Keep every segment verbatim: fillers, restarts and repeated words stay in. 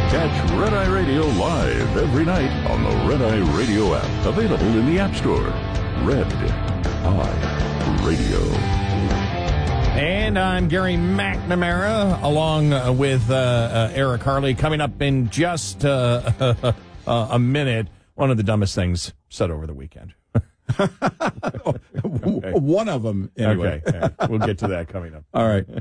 Catch Red Eye Radio live every night on the Red Eye Radio app. Available in the App Store. Red Eye Radio. And I'm Gary McNamara, along uh, with uh, uh, Eric Harley. Coming up in just uh, uh, a minute, one of the dumbest things said over the weekend. Okay. One of them, anyway. Okay, yeah. We'll get to that coming up. All right.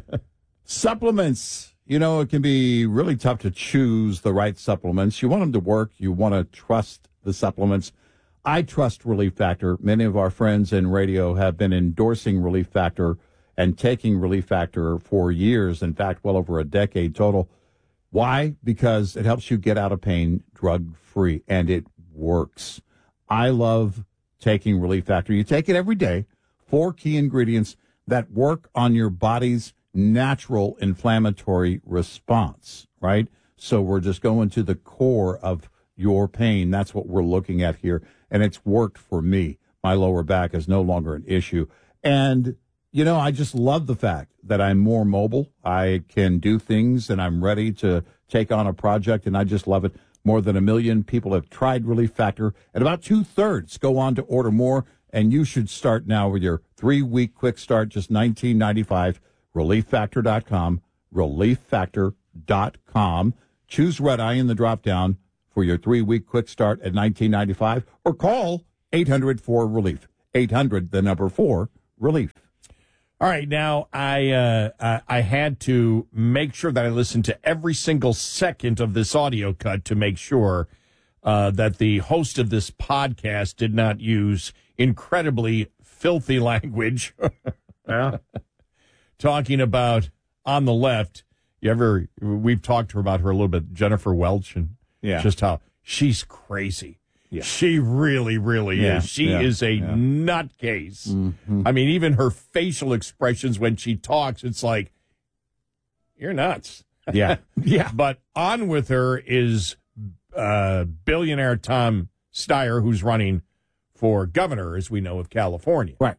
Supplements. You know, it can be really tough to choose the right supplements. You want them to work. You want to trust the supplements. I trust Relief Factor. Many of our friends in radio have been endorsing Relief Factor and taking Relief Factor for years. In fact, well over a decade total. Why? Because it helps you get out of pain drug-free, and it works. I love taking Relief Factor. You take it every day. Four key ingredients that work on your body's natural inflammatory response, right? So we're just going to the core of your pain. That's what we're looking at here. And it's worked for me. My lower back is no longer an issue. And, you know, I just love the fact that I'm more mobile. I can do things and I'm ready to take on a project, and I just love it. More than a million people have tried Relief Factor, and about two-thirds go on to order more. And you should start now with your three-week quick start, just nineteen ninety-five. relief factor dot com, relief factor dot com. Choose Red Eye in the drop-down for your three-week quick start at nineteen ninety-five, or call eight hundred four relief. eight hundred, the number four, relief. All right, now I uh, I, I had to make sure that I listened to every single second of this audio cut to make sure uh, that the host of this podcast did not use incredibly filthy language. Yeah. Talking about on the left, you ever, we've talked to her about her a little bit, Jennifer Welch, and yeah. just how she's crazy. Yeah. She really, really yeah. is. She yeah. is a yeah. nutcase. Mm-hmm. I mean, even her facial expressions when she talks, it's like, you're nuts. Yeah. yeah. But on with her is uh, billionaire Tom Steyer, who's running for governor, as we know, of California. Right.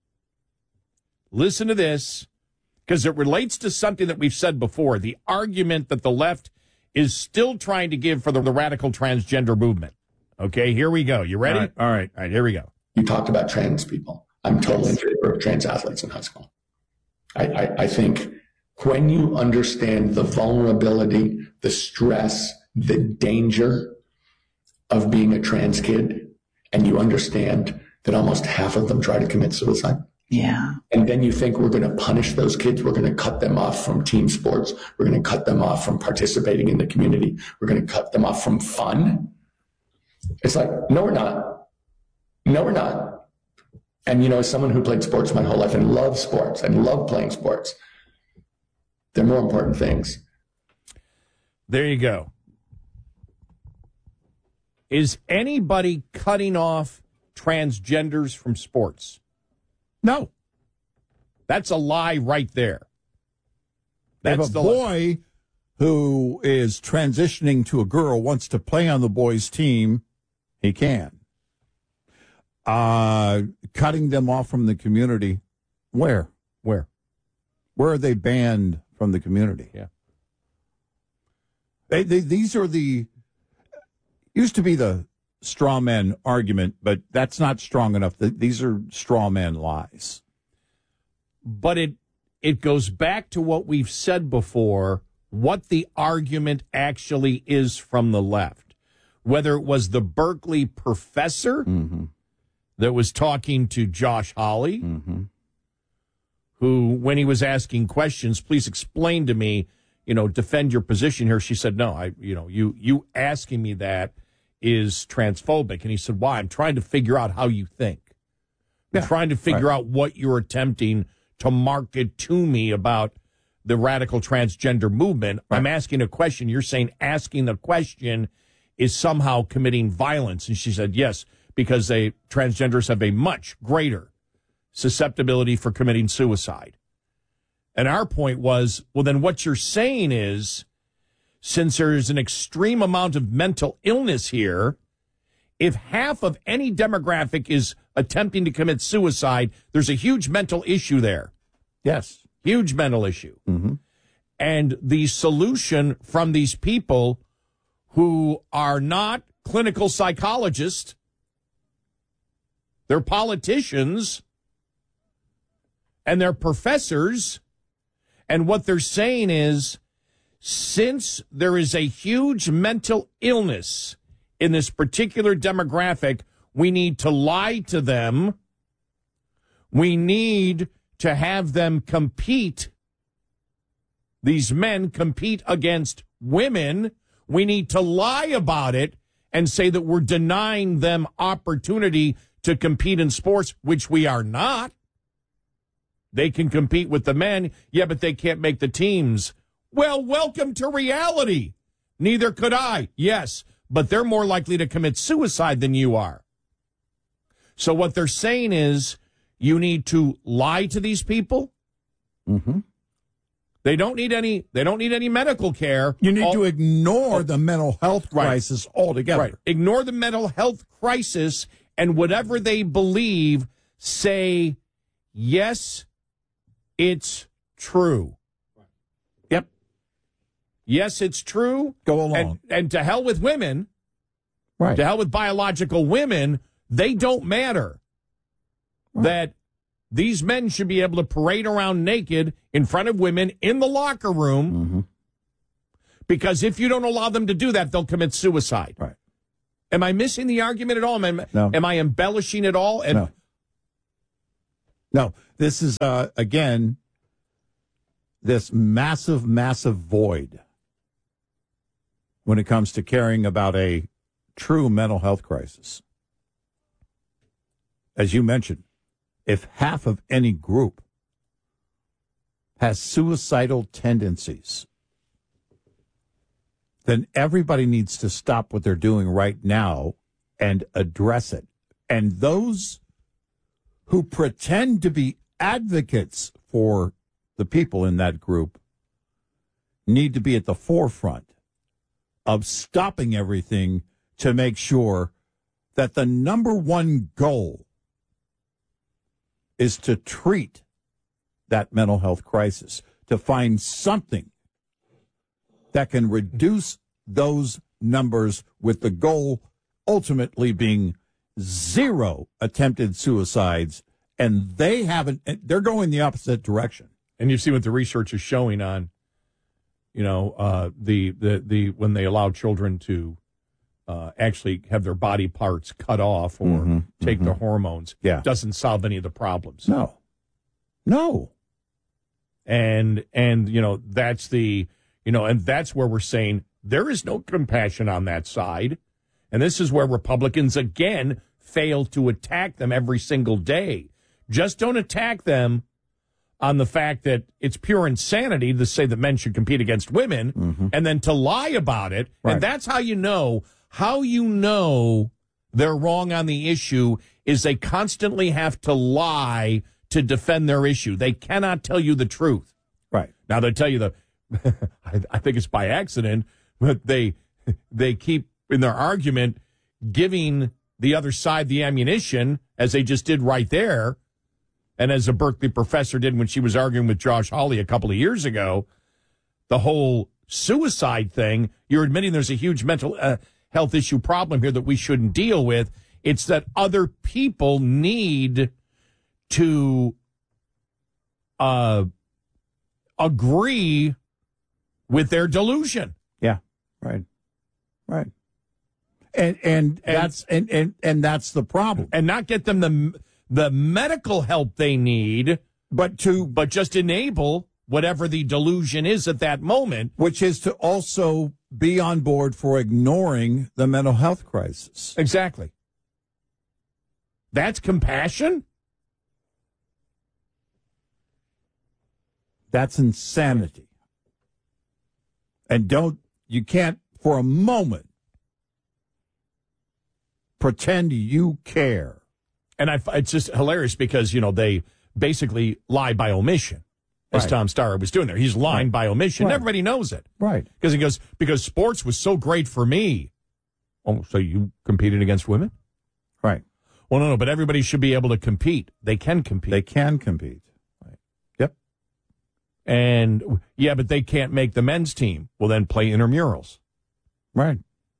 Listen to this, because it relates to something that we've said before, the argument that the left is still trying to give for the, the radical transgender movement. Okay, here we go. You ready? All right. All right. All right, here we go. You talked about trans people. I'm totally in favor of trans athletes in high school. I, I, I think when you understand the vulnerability, the stress, the danger of being a trans kid, and you understand that almost half of them try to commit suicide. Yeah. And then you think we're going to punish those kids. We're going to cut them off from team sports. We're going to cut them off from participating in the community. We're going to cut them off from fun. It's like, no, we're not. No, we're not. And, you know, as someone who played sports my whole life and loves sports and love playing sports, they're more important things. There you go. Is anybody cutting off transgenders from sports? No. That's a lie right there. That's if a the boy li- who is transitioning to a girl wants to play on the boys' team, he can. Uh, cutting them off from the community, where? Where? Where are they banned from the community? Yeah. They, they, these are the, used to be the straw man argument, but that's not strong enough. These are straw man lies. But it it goes back to what we've said before, what the argument actually is from the left. Whether it was the Berkeley professor mm-hmm. that was talking to Josh Hawley, mm-hmm. who, when he was asking questions, please explain to me, you know, defend your position here. She said, no, I, you know, you you asking me that is transphobic. And he said, why? I'm trying to figure out how you think. I'm Yeah, trying to figure right. out what you're attempting to market to me about the radical transgender movement. Right. I'm asking a question. You're saying asking the question is somehow committing violence. And she said, yes, because they transgenders have a much greater susceptibility for committing suicide. And our point was, well, then what you're saying is, since there's an extreme amount of mental illness here, if half of any demographic is attempting to commit suicide, there's a huge mental issue there. Yes. Huge mental issue. Mm-hmm. And the solution from these people who are not clinical psychologists. They're politicians and they're professors. And what they're saying is, since there is a huge mental illness in this particular demographic, we need to lie to them. We need to have them compete. These men compete against women. We need to lie about it and say that we're denying them opportunity to compete in sports, which we are not. They can compete with the men. Yeah, but they can't make the teams. Well, welcome to reality. Neither could I. Yes, but they're more likely to commit suicide than you are. So what they're saying is you need to lie to these people. Mm-hmm. They don't need any. They don't need any medical care. You need All, to ignore oh, the mental health crisis right. altogether. Right. Ignore the mental health crisis and whatever they believe. Say, yes, it's true. Yep. Yes, it's true. Go along. And, and to hell with women. Right. To hell with biological women. They don't matter. Right. That these men should be able to parade around naked in front of women in the locker room. Mm-hmm. Because if you don't allow them to do that, they'll commit suicide. Right. Am I missing the argument at all? Am I, no. am I embellishing it all? And, no. No. This is, uh, again, this massive, massive void when it comes to caring about a true mental health crisis. As you mentioned, if half of any group has suicidal tendencies, then everybody needs to stop what they're doing right now and address it. And those who pretend to be advocates for the people in that group need to be at the forefront of stopping everything to make sure that the number one goal is to treat that mental health crisis, to find something that can reduce those numbers with the goal ultimately being zero attempted suicides. And they haven't, they're going the opposite direction. And you see what the research is showing on, you know, uh, the, the, the, when they allow children to uh, actually have their body parts cut off or mm-hmm, take mm-hmm. the hormones, yeah. doesn't solve any of the problems. No. No. And, and, you know, that's the, you know, and that's where we're saying there is no compassion on that side. And this is where Republicans, again, fail to attack them every single day. Just don't attack them on the fact that it's pure insanity to say that men should compete against women mm-hmm. and then to lie about it. Right. And that's how you know, how you know they're wrong on the issue is they constantly have to lie to defend their issue. They cannot tell you the truth. Right. Now they tell you the, I, I think it's by accident, but they, they keep in their argument giving the other side the ammunition as they just did right there. And as a Berkeley professor did when she was arguing with Josh Hawley a couple of years ago, the whole suicide thing, you're admitting there's a huge mental uh, health issue problem here that we shouldn't deal with. It's that other people need to uh, agree with their delusion. Yeah, right, right. And and, and that's and, and and that's the problem. And not get them the the medical help they need, but to but just enable whatever the delusion is at that moment, which is to also be on board for ignoring the mental health crisis. Exactly. That's compassion? That's insanity. And don't you can't for a moment pretend you care. And I, it's just hilarious because, you know, they basically lie by omission, as right. Tom Starr was doing there. He's lying right. by omission. Right. Everybody knows it. Right. Because he goes, because sports was so great for me. Oh, so you competed against women? Right. Well, no, no, but everybody should be able to compete. They can compete. They can compete. Right. Yep. And, yeah, but they can't make the men's team. Well, then play intramurals. Right.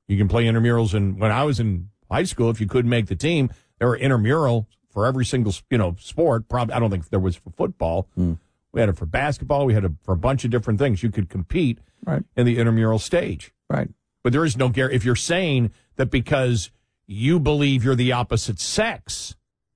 You can play intramurals. And when I was in high school, if you couldn't make the team, there were intramural for every single, you know, sport. Probably, I don't think there was for football. Mm. We had it for basketball. We had it for a bunch of different things. You could compete right. in the intramural stage. Right. But there is no guarantee. If you're saying that because you believe you're the opposite sex,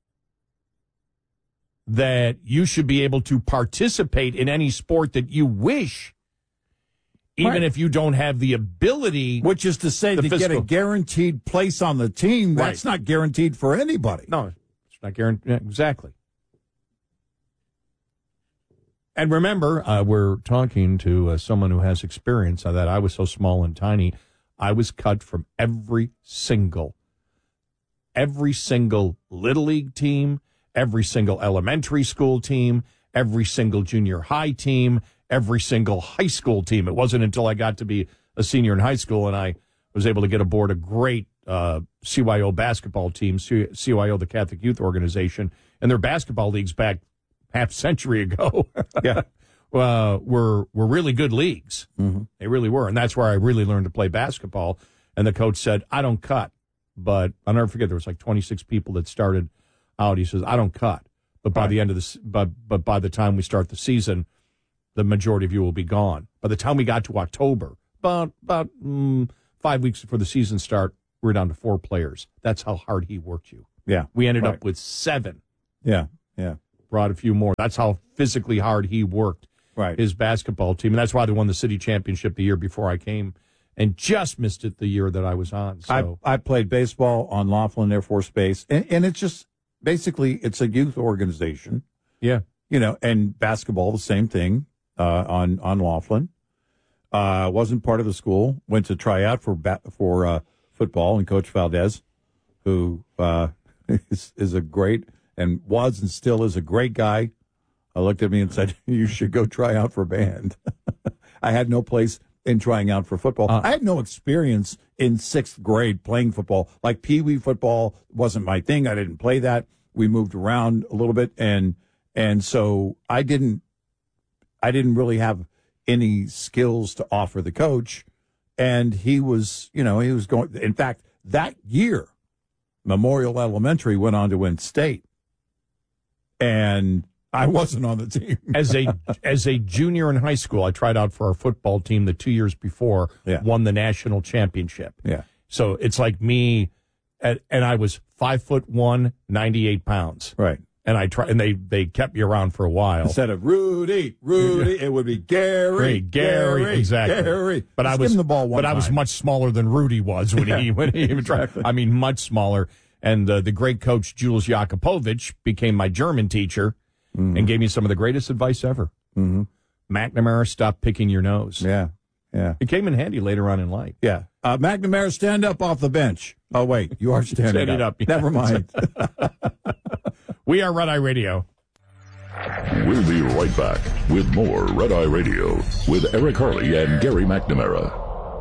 that you should be able to participate in any sport that you wish, even right. if you don't have the ability. Which is to say, to physical. get a guaranteed place on the team, that's right. not guaranteed for anybody. No, it's not guaranteed. Exactly. And remember, uh, we're talking to uh, someone who has experience on that. I was so small and tiny. I was cut from every single, every single Little League team, every single elementary school team, every single junior high team, every single high school team. It wasn't until I got to be a senior in high school and I was able to get aboard a great uh, C Y O basketball team, C Y O, the Catholic Youth Organization, and their basketball leagues back half century ago. yeah. Uh, were were really good leagues. Mm-hmm. They really were. And that's where I really learned to play basketball. And the coach said, I don't cut. But I'll never forget, there was like twenty-six people that started out. He says, I don't cut. But by right. the end of the but but by the time we start the season, the majority of you will be gone. By the time we got to October, about about mm, five weeks before the season start, we were down to four players. That's how hard he worked you. Yeah. We ended right. up with seven. Yeah. Yeah. Brought a few more. That's how physically hard he worked right. his basketball team. And that's why they won the city championship the year before I came and just missed it the year that I was on. So I, I played baseball on Laughlin Air Force Base, and, and it's just basically it's a youth organization. Yeah. You know, and basketball, the same thing uh, on, on Laughlin. Uh, wasn't part of the school. Went to try out for ba- for uh, football, and Coach Valdez, who uh, is, is a great and was and still is a great guy, uh, looked at me and said, you should go try out for band. I had no place in trying out for football. Uh, I had no experience in sixth grade playing football. Like Pee Wee football wasn't my thing. I didn't play that. We moved around a little bit, and and so I didn't I didn't really have any skills to offer the coach. And he was, you know, he was going. In fact, that year, Memorial Elementary went on to win state, and I wasn't on the team. as a as a junior in high school, I tried out for our football team that two years before yeah. won the national championship. Yeah. So it's like me, at, and I was five foot one, ninety-eight pounds. Right. And I try, and they, they kept me around for a while. Instead of Rudy, Rudy, it would be Gary, Gary, Gary, Gary exactly. Gary. But Just I was, give him the ball one but I was time. much smaller than Rudy was when he when he even tried. I mean, much smaller. And uh, the great coach Jules Jakupovich became my German teacher. Mm-hmm. And gave me some of the greatest advice ever. Mm-hmm. McNamara, stop picking your nose. Yeah, yeah. It came in handy later on in life. Yeah. Uh, McNamara, stand up off the bench. Oh, wait, you are standing, standing up. up. Never mind. We are Red Eye Radio. We'll be right back with more Red Eye Radio with Eric Harley and Gary McNamara.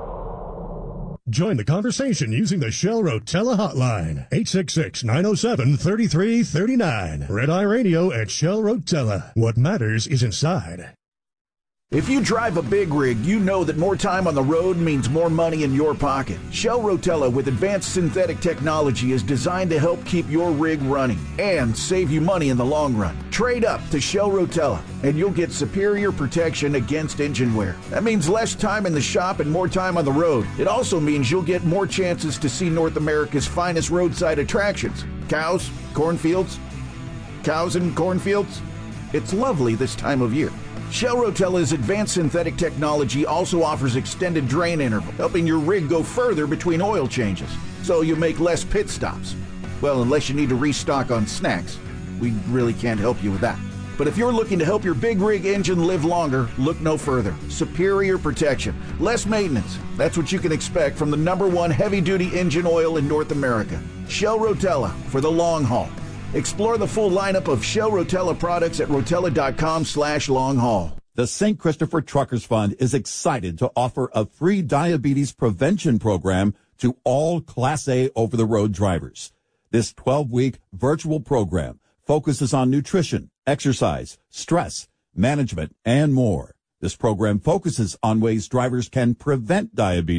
Join the conversation using the Shell Rotella hotline, eight six six, nine oh seven, three three three nine. Red Eye Radio at Shell Rotella. What matters is inside. If you drive a big rig, you know that more time on the road means more money in your pocket. Shell Rotella with advanced synthetic technology is designed to help keep your rig running and save you money in the long run. Trade up to Shell Rotella and you'll get superior protection against engine wear. That means less time in the shop and more time on the road. It also means you'll get more chances to see North America's finest roadside attractions. Cows, cornfields, cows and cornfields. It's lovely this time of year. Shell Rotella's advanced synthetic technology also offers extended drain interval, helping your rig go further between oil changes, so you make less pit stops. Well, unless you need to restock on snacks, we really can't help you with that. But if you're looking to help your big rig engine live longer, look no further. Superior protection, less maintenance. That's what you can expect from the number one heavy-duty engine oil in North America. Shell Rotella for the long haul. Explore the full lineup of Shell Rotella products at rotella.com slash long haul. The Saint Christopher Truckers Fund is excited to offer a free diabetes prevention program to all Class A over-the-road drivers. This twelve-week virtual program focuses on nutrition, exercise, stress, management, and more. This program focuses on ways drivers can prevent diabetes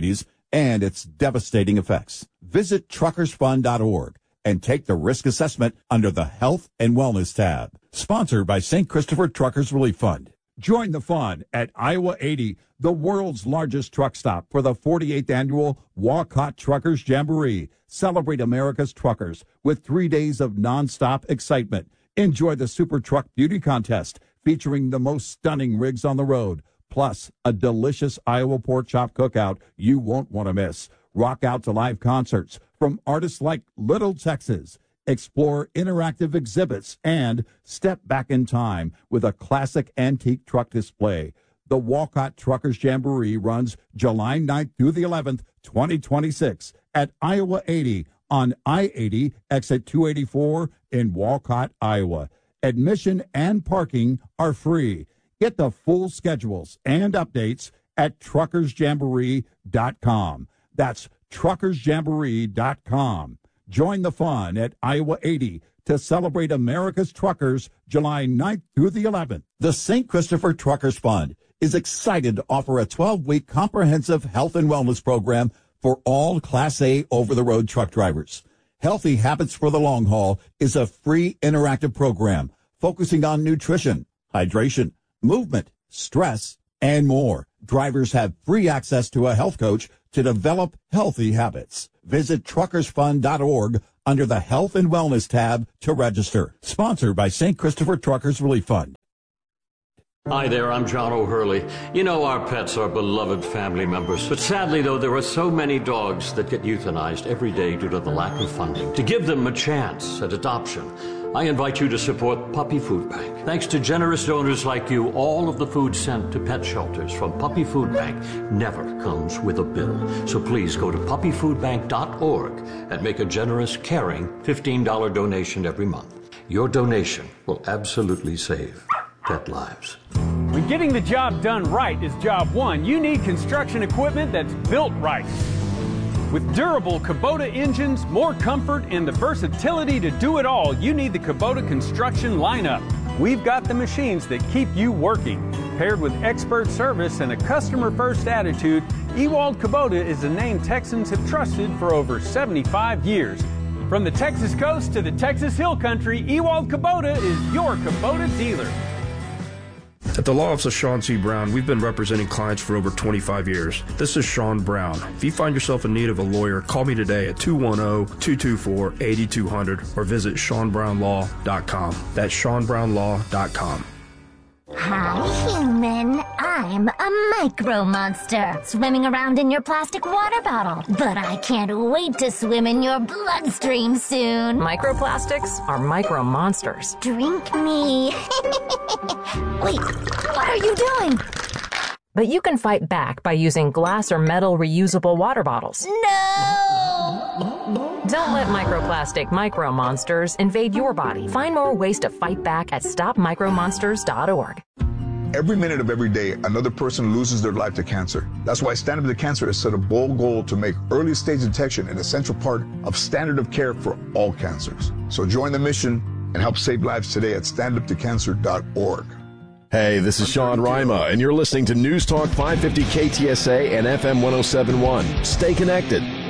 and its devastating effects. Visit truckers fund dot org and take the risk assessment under the Health and Wellness tab. Sponsored by Saint Christopher Truckers Relief Fund. Join the fun at Iowa eighty, the world's largest truck stop, for the forty-eighth annual Walcott Truckers Jamboree. Celebrate America's truckers with three days of nonstop excitement. Enjoy the Super Truck Beauty Contest featuring the most stunning rigs on the road, plus a delicious Iowa pork chop cookout you won't want to miss. Rock out to live concerts from artists like Little Texas. Explore interactive exhibits and step back in time with a classic antique truck display. The Walcott Truckers Jamboree runs July ninth through the eleventh, twenty twenty-six at Iowa eighty on I eighty, exit two eighty-four in Walcott, Iowa. Admission and parking are free. Get the full schedules and updates at truckers jamboree dot com. That's truckers jamboree dot com. Join the fun at Iowa eighty to celebrate America's truckers July ninth through the eleventh. The Saint Christopher Truckers Fund is excited to offer a twelve-week comprehensive health and wellness program for all Class A over-the-road truck drivers. Healthy Habits for the Long Haul is a free interactive program focusing on nutrition, hydration, movement, stress, and more. Drivers have free access to a health coach to develop healthy habits. Visit truckers fund dot org under the Health and Wellness tab to register. Sponsored by Saint Christopher Truckers Relief Fund. Hi there, I'm John O'Hurley. You know our pets are beloved family members. But sadly, though, there are so many dogs that get euthanized every day due to the lack of funding. To give them a chance at adoption, I invite you to support Puppy Food Bank. Thanks to generous donors like you, all of the food sent to pet shelters from Puppy Food Bank never comes with a bill. So please go to puppy food bank dot org and make a generous, caring fifteen dollars donation every month. Your donation will absolutely save pet lives. When getting the job done right is job one, you need construction equipment that's built right. With durable Kubota engines, more comfort, and the versatility to do it all, you need the Kubota construction lineup. We've got the machines that keep you working. Paired with expert service and a customer-first attitude, Ewald Kubota is a name Texans have trusted for over seventy-five years. From the Texas coast to the Texas Hill Country, Ewald Kubota is your Kubota dealer. At the law office of Sean C. Brown, we've been representing clients for over twenty-five years. This is Sean Brown. If you find yourself in need of a lawyer, call me today at two one zero, two two four, eight two zero zero or visit sean brown law dot com. That's sean brown law dot com. Hi, human. I'm a micro monster, swimming around in your plastic water bottle. But I can't wait to swim in your bloodstream soon. Microplastics are micro monsters. Drink me. Wait, what are you doing? But you can fight back by using glass or metal reusable water bottles. No! Don't let microplastic micro monsters invade your body. Find more ways to fight back at stop micro monsters dot org. Every minute of every day, another person loses their life to cancer. That's why Stand Up to Cancer has set a bold goal to make early stage detection an essential part of standard of care for all cancers. So join the mission and help save lives today at stand up to cancer dot org. Hey, this is Sean Rima, and you're listening to News Talk five fifty K T S A and F M one oh seven point one. Stay connected.